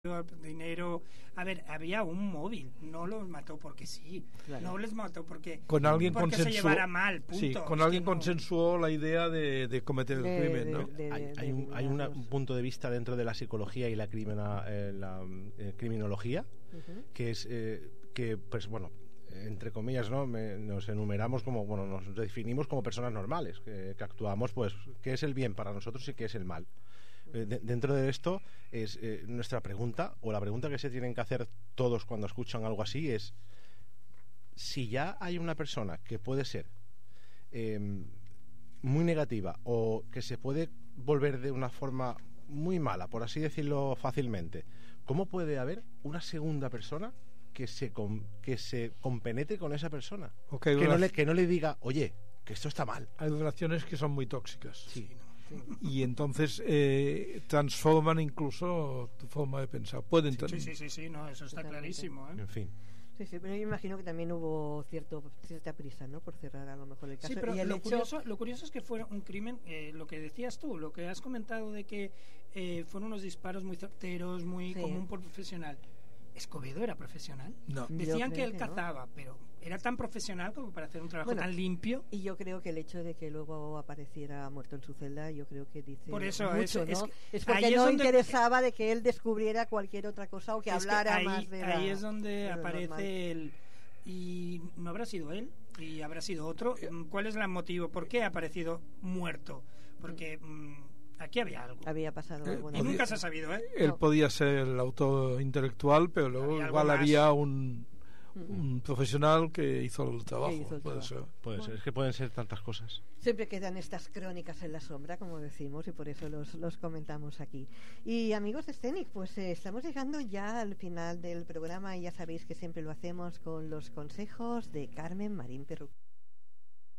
dinero. A ver, había un móvil, no los mató porque sí, claro. No les mató porque con alguien porque se llevara mal, punto. Sí, con alguien consensuó la idea de cometer el crimen, ¿no? Hay un punto de vista dentro de la psicología y la criminología que es que, pues bueno, entre comillas, ¿no? Nos enumeramos como, bueno, nos definimos como personas normales, que actuamos, pues, qué es el bien para nosotros y qué es el mal. Dentro de esto es nuestra pregunta, o la pregunta que se tienen que hacer todos cuando escuchan algo así es: si ya hay una persona que puede ser muy negativa o que se puede volver de una forma muy mala, por así decirlo fácilmente, ¿cómo puede haber una segunda persona que se compenetre con esa persona? Okay, que no le diga, oye, que esto está mal? Hay relaciones que son muy tóxicas. Sí, ¿no? Y entonces transforman incluso tu forma de pensar. Pueden sí, no, eso está clarísimo, ¿eh? En fin. Sí, pero yo imagino que también hubo cierta prisa, ¿no?, por cerrar a lo mejor el caso. Sí, pero lo curioso es que fue un crimen, lo que decías tú, lo que has comentado de que fueron unos disparos muy certeros, muy como un profesional. ¿Escobedo era profesional? No. Decían que él cazaba, pero ¿era tan profesional como para hacer un trabajo tan limpio? Y yo creo que el hecho de que luego apareciera muerto en su celda, yo creo que dice por eso, mucho, ¿no? Es porque no interesaba de que él descubriera cualquier otra cosa o que hablara más de ahí es donde aparece él. Y no habrá sido él, y habrá sido otro. ¿Cuál es el motivo? ¿Por qué ha aparecido muerto? Porque aquí había algo. Había pasado algo. Y nunca se ha sabido, ¿eh? Él podía ser el autor intelectual, pero luego igual había un profesional que hizo el trabajo. Puede ser. Es que pueden ser tantas cosas. Siempre quedan estas crónicas en la sombra, como decimos, y por eso los comentamos aquí. Y amigos de Scenic, pues estamos llegando ya al final del programa y ya sabéis que siempre lo hacemos con los consejos de Carmen Marín Perruc.